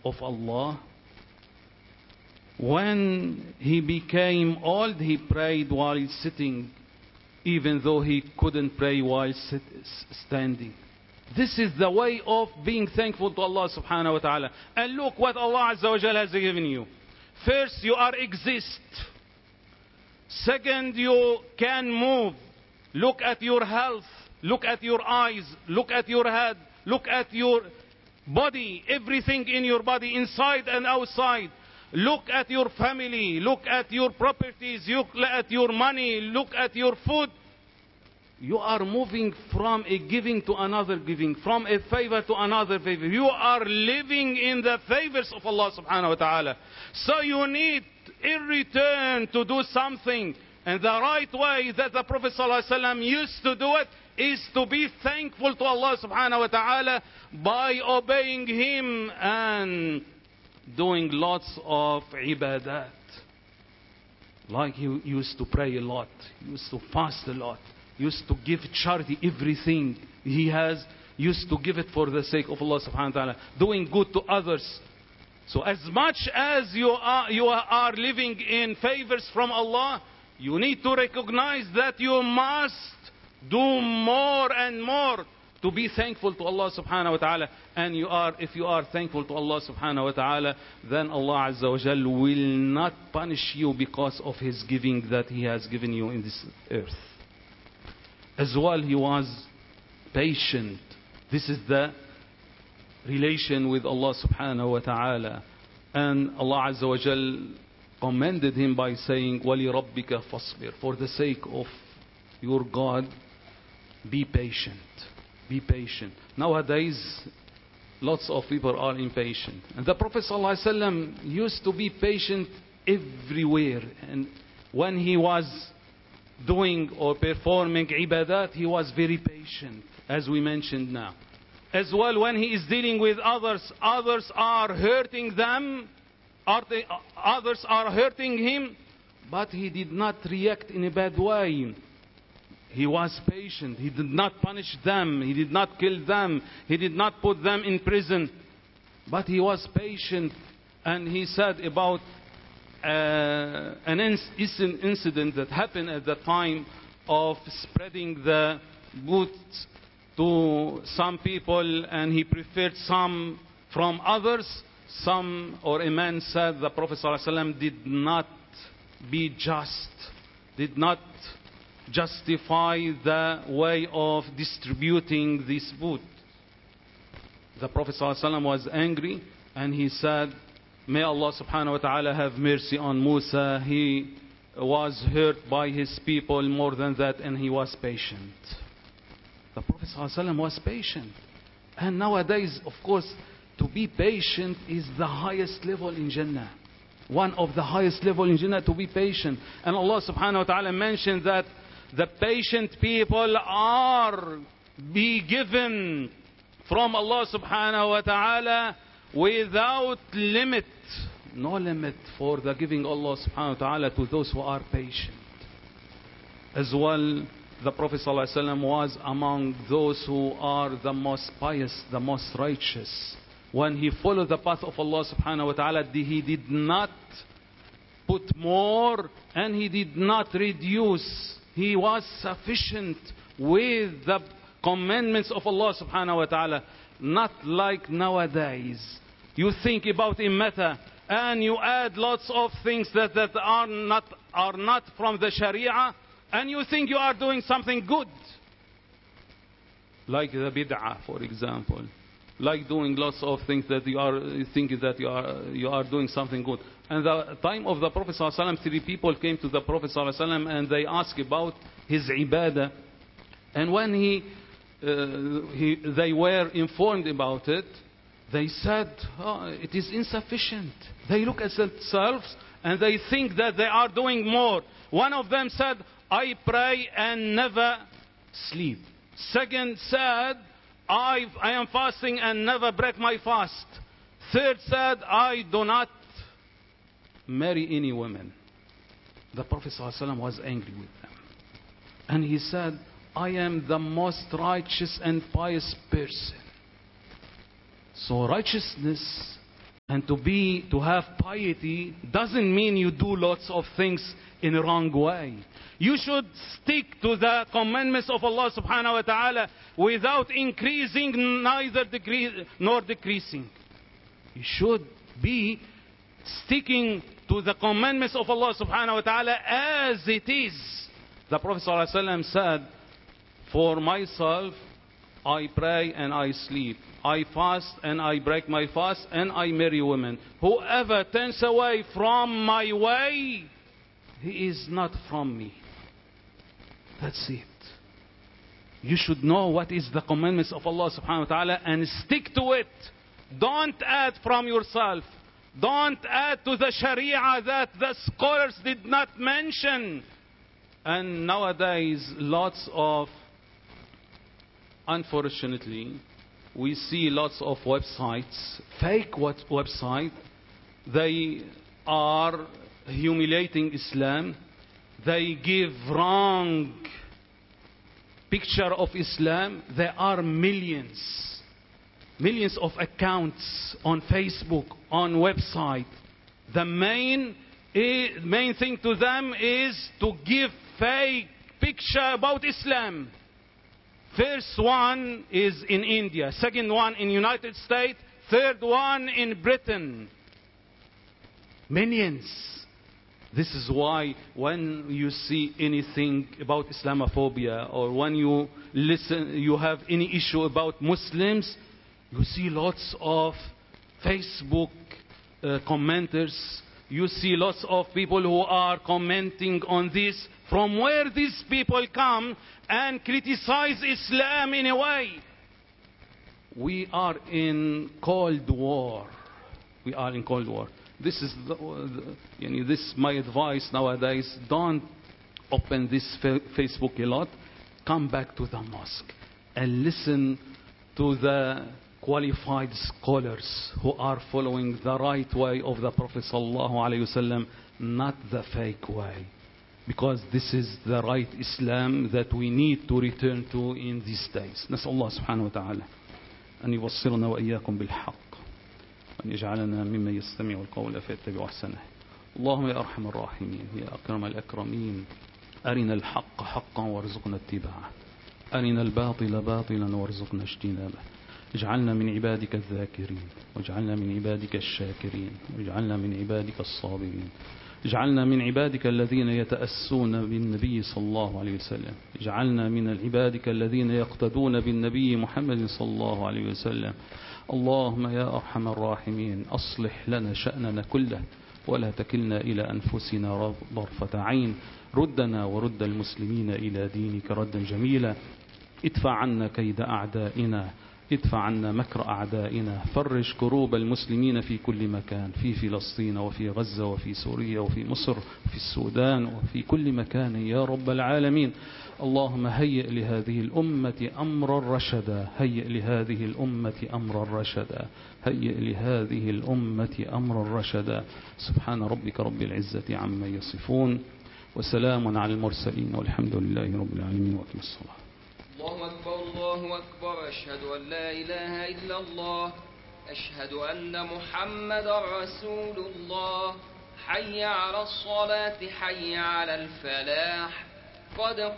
of Allah. When he became old, he prayed while sitting, even though he couldn't pray while standing. This is the way of being thankful to Allah subhanahu wa ta'ala. And look what Allah Azza wa Jal has given you. First, you are exist. Second, you can move. Look at your health. Look at your eyes. Look at your head. Look at your body. Everything in your body, inside and outside. Look at your family. Look at your properties. Look at your money. Look at your food. You are moving from a giving to another giving, from a favor to another favor. You are living in the favors of Allah subhanahu wa ta'ala. So you need in return to do something. And the right way that the Prophet sallallahu alaihi wasallam used to do it is to be thankful to Allah subhanahu wa ta'ala by obeying Him and doing lots of ibadat. Like he used to pray a lot, he used to fast a lot, used to give charity, everything he has, used to give it for the sake of Allah subhanahu wa ta'ala, doing good to others. So as much as you are living in favors from Allah, you need to recognize that you must do more and more to be thankful to Allah subhanahu wa ta'ala. And if you are thankful to Allah subhanahu wa ta'ala, then Allah Azza wa Jal will not punish you because of His giving that He has given you in this earth. As well, He was patient. This is the relation with Allah subhanahu wa ta'ala. And Allah Azza wa Jal commended him by saying, وَلِرَبِّكَ فَاصْبِرْ. For the sake of your God, be patient. Be patient. Nowadays, lots of people are impatient. And the Prophet ﷺ used to be patient everywhere. And when he was doing or performing ibadat, he was very patient, as we mentioned now. As well, when he is dealing with others, others are hurting them, others are hurting him, but he did not react in a bad way. He was patient. He did not punish them. He did not kill them. He did not put them in prison. But he was patient. And he said about an incident that happened at the time of spreading the boots to some people, and he preferred some from others. Some, or a man said, the Prophet ﷺ did not be just, did not justify the way of distributing this food. The Prophet ﷺ was angry, and he said, may Allah subhanahu wa ta'ala have mercy on Musa. He was hurt by his people more than that, and he was patient. The Prophet ﷺ was patient. And nowadays, of course, to be patient is the highest level in Jannah. One of the highest level in Jannah, to be patient. And Allah subhanahu wa ta'ala mentioned that the patient people are be given from Allah subhanahu wa ta'ala without limit. No limit for the giving Allah subhanahu wa ta'ala to those who are patient. As well, the Prophet ﷺ was among those who are the most pious, the most righteous. When he followed the path of Allah subhanahu wa ta'ala, he did not put more and he did not reduce. He was sufficient with the commandments of Allah subhanahu wa ta'ala. Not like nowadays. You think about a matter and you add lots of things that are not from the Sharia, and you think you are doing something good. Like the bid'ah, for example. Like doing lots of things that you think that you are doing something good. And the time of the Prophet ﷺ, 3 people came to the Prophet ﷺ and they asked about his ibadah. And when they were informed about it, they said, it is insufficient. They look at themselves and they think that they are doing more. One of them said, I pray and never sleep. Second said, I am fasting and never break my fast. Third said, I do not marry any women. The Prophet ﷺ was angry with them. And he said, I am the most righteous and pious person. So righteousness And to have piety doesn't mean you do lots of things in a wrong way. You should stick to the commandments of Allah subhanahu wa ta'ala without increasing neither nor decreasing. You should be sticking to the commandments of Allah subhanahu wa ta'ala as it is. The Prophet sallallahu alaihi wasallam said, for myself, I pray and I sleep. I fast and I break my fast and I marry women. Whoever turns away from my way, he is not from me. That's it. You should know what is the commandments of Allah subhanahu wa ta'ala and stick to it. Don't add from yourself. Don't add to the Sharia that the scholars did not mention. And nowadays, unfortunately, we see lots of websites, fake websites. They are humiliating Islam. They give wrong picture of Islam. There are millions of accounts on Facebook, on website. The main thing to them is to give fake picture about Islam. First one is in India, second one in United States, third one in Britain. Millions. This is why when you see anything about Islamophobia or when you have any issue about Muslims, you see lots of Facebook commenters. You see lots of people who are commenting on this. From where these people come and criticize Islam in a way? We are in Cold War. We are in Cold War. This is this is my advice nowadays. Don't open this Facebook a lot. Come back to the mosque and listen to the qualified scholars who are following the right way of the Prophet sallallahu alaihi wasallam, not the fake way. Because this is the right Islam that we need to return to in these days. نسأل الله سبحانه وتعالى أن يبصرنا وإياكم بالحق وأن يجعلنا ممن يستمع القول فيتبع أحسنه. اللهم يا أرحم الراحمين يا أكرم الأكرمين أرنا الحق حقا وارزقنا اتباعه أرنا الباطل باطلا وارزقنا اجتنابه. اجعلنا من عبادك الذاكرين واجعلنا من عبادك الشاكرين واجعلنا من عبادك الصابرين. اجعلنا من عبادك الذين يتأسون بالنبي صلى الله عليه وسلم. اجعلنا من عبادك الذين يقتدون بالنبي محمد صلى الله عليه وسلم. اللهم يا أرحم الراحمين أصلح لنا شأننا كله ولا تكلنا إلى أنفسنا طرفة عين. ردنا ورد المسلمين إلى دينك ردا جميلا. ادفع عنا كيد أعدائنا ادفع عنا مكر أعدائنا. فرج كروب المسلمين في كل مكان، في فلسطين وفي غزة وفي سوريا وفي مصر وفي السودان وفي كل مكان يا رب العالمين. اللهم هيئ لهذه الأمة أمرا رشدا هيئ لهذه الأمة أمرا رشدا هيئ لهذه الأمة أمرا رشدا. سبحان ربك رب العزة عما يصفون وسلام على المرسلين والحمد لله رب العالمين. وأقم الصلاة. الله أكبر الله أكبر. أشهد أن لا إله إلا الله. أشهد أن محمد رسول الله. حي على الصلاة حي على الفلاح. قد